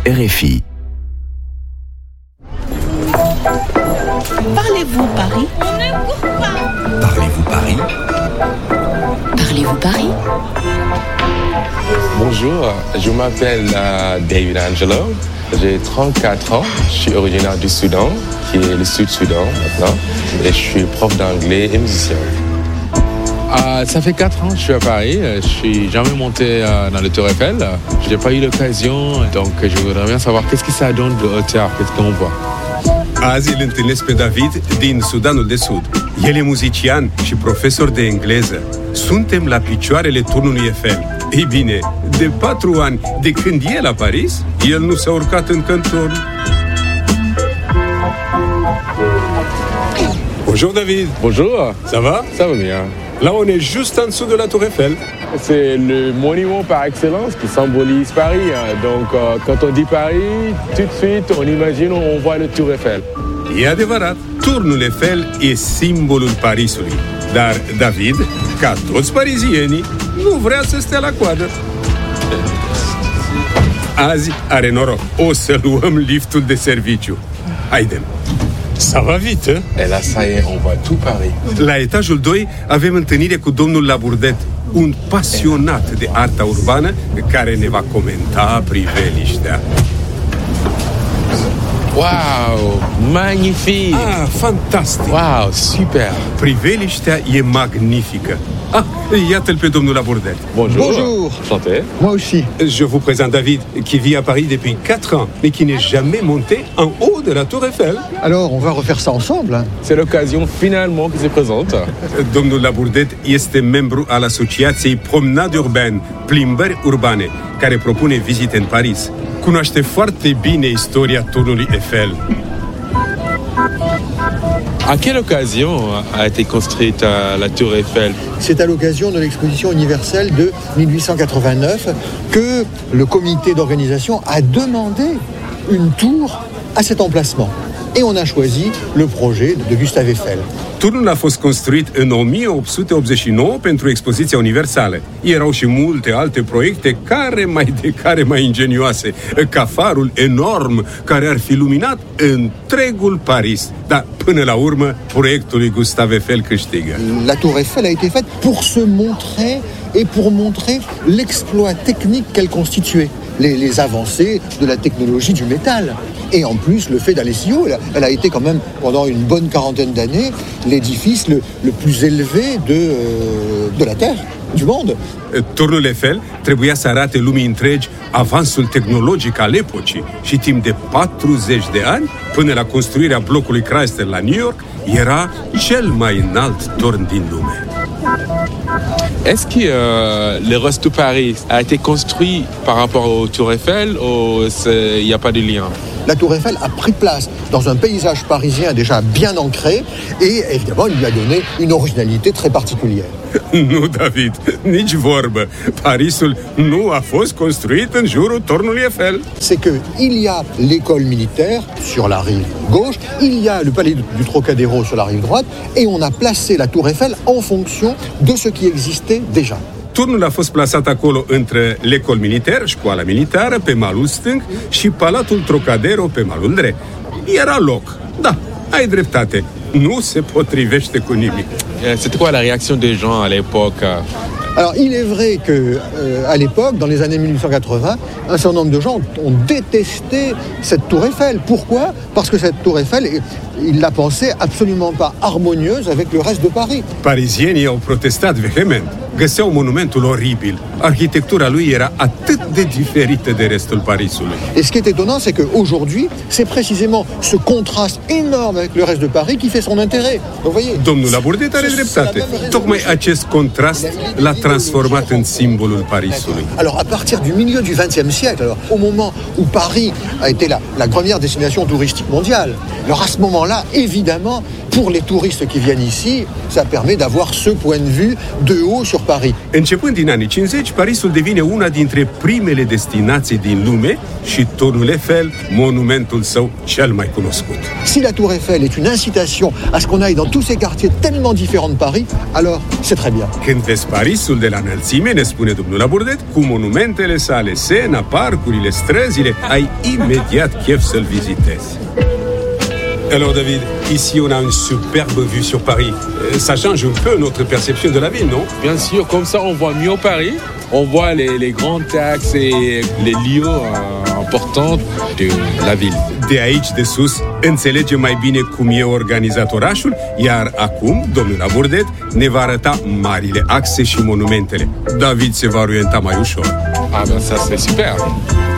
RFI. Parlez-vous Paris? Parlez-vous Paris? Parlez-vous Paris? Bonjour, je m'appelle David Angelo, j'ai 34 ans, je suis originaire du Soudan, qui est le Sud-Soudan maintenant, et je suis prof d'anglais et musicien. Ça fait 4 ans que je suis à Paris, je suis jamais monté dans le Tour Eiffel, je n'ai pas eu l'occasion, donc je voudrais bien savoir qu'est-ce que ça donne de hauteur, qu'est-ce qu'on voit. Azi îl întâlnesc pe David din Sudanul de Sud. El e muzician și profesor de engleză. Suntem la picioarele turnului Eiffel. Ei bine, de 4 ani de când e la Paris, el nu s-a urcat încă în turn. Bonjour David. Bonjour. Ça va? Ça va bien. Là, on est juste en dessous de la Tour Eiffel. C'est le monument par excellence qui symbolise Paris. Donc, quand on dit Paris, tout de suite, on imagine, on voit le Tour Eiffel. E adevărat, turnul Eiffel e simbolul Parisului. Dar David, ca toți parizienii, nu vrea să stea la coadă. Azi are noroc. O să luăm liftul de serviciu. Haidem. Ça va vite, hein? Et là, ça y est, on voit tout Paris. La etajul 2 avem întâlnire cu domnul Labourdet, un pasionat de arta urbană care ne va comenta priveliștea. Wow, magnifique! Ah, fantastic! Wow, super! Priveliștea e magnifică. Ah, iată-l pe domnul Labourdet. Bonjour! Bonjour! Enchanté! Moi aussi. Je vous présente David, qui vit à Paris depuis 4 ans, mais qui n'est jamais monté en haut de la Tour Eiffel. Alors, on va refaire ça ensemble. Hein. C'est l'occasion finalement qui se présente. Domnul Labourdet este membru al asociației Promenade Urbaine, plimbări urbane, care propune vizite în Paris. Cunoaște foarte bine istoria turnului Eiffel. À quelle occasion a été construite la Tour Eiffel? C'est à l'occasion de l'exposition universelle de 1889 que le comité d'organisation a demandé une tour à cet emplacement. Et on a choisi le projet de Gustave Eiffel. Turnul a fost construit în 1889 pentru expoziția universală. Erau și multe alte proiecte care mai ingenioase, ca farul enorm care ar fi luminat întregul Paris. Dar până la urmă, proiectul lui Gustave Eiffel câștigă. La Tour Eiffel a été faite pour se montrer et pour montrer l'exploit technique qu'elle constituait. Les avancées de la technologie du métal. Et en plus, le fait d'aller si haut, elle a été quand même, pendant une bonne quarantaine d'années, l'édifice le plus élevé de la Terre, du monde. Turnul Eiffel trebuia să arate lumii întregi avansul tehnologic al epocii și timp de 40 de ani, până la construirea blocului Chrysler la New York, era cel mai înalt turn din lume. Est-ce que le reste de Paris a été construit par rapport au Tour Eiffel ou il n'y a pas de lien? La Tour Eiffel a pris place dans un paysage parisien déjà bien ancré et évidemment il lui a donné une originalité très particulière. Nu, David, nici vorbă. Parisul nu a fost construit în jurul turnului Eiffel. C'est que il y a l'école militaire sur la rive gauche, il y a le palais du Trocadéro sur la rive droite et on a placé la Tour Eiffel en fonction de ce qui existait déjà. Turnul a fost plasat acolo între l'École militaire, școala militară, pe malul stâng și Palatul Trocadero pe malul drept. Era loc. Da, ai dreptate. Nu se potrivește cu nimic. C'était quoi la réaction des gens à l'époque? Alors, il est vrai que à l'époque, dans les années 1880, un certain nombre de gens ont détesté cette tour Eiffel. Pourquoi? Parce que cette tour Eiffel, ils la pensaient absolument pas harmonieuse avec le reste de Paris. Parizienii au protestat vehement. Găseau monumentul oribil. Arhitectura lui era atât de diferită de restul Parisului. Et ce qui est étonnant, c'est qu'aujourd'hui, c'est précisément ce contraste énorme avec le reste de Paris qui fait son intérêt. Vous voyez? Domnul Labourdet are dreptate. Tocmai acest contrast l-a transformat în simbolul Parisului. Alors, à partir du milieu du XXe siècle, alors, au moment où Paris a été la première destination touristique mondiale, alors à ce moment-là, évidemment, pour les touristes qui viennent ici, ça permet d'avoir ce point de vue de haut sur Paris. Începând din anii 50, Parisul devine una dintre primele destinații din lume și Tornul Eiffel, monumentul său cel mai cunoscut. Si la Tour Eiffel est une incitation à ce qu'on aille dans tous ces quartiers tellement différents de Paris, alors c'est très bien. Când vezi Parisul de la înălțime, ne spune domnul Labourdet, cu monumentele sale, Sena, parcurile, străzile, ai imediat chef să-l vizitezi. Alors David, ici on a une superbe vue sur Paris. Ça change un peu notre perception de la ville, non? Bien sûr, comme ça on voit mieux Paris. On voit les grands axes et les lieux importants de la ville. De aici, de sus, înțelegem mai bine cum e organizat orașul, iar acum, domnul Labourdet ne va arăta marile axe și monumentele. David se va orienta mai ușor. Ah ben ça c'est super.